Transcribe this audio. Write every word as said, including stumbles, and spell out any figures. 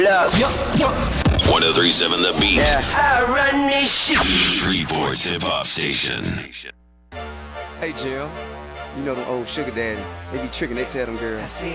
Love. one oh three point seven The Beat. Yeah. I run this shit. Shreveport's hip hop station. Hey Jill, you know them old sugar daddy, they be tricking, they tell them girls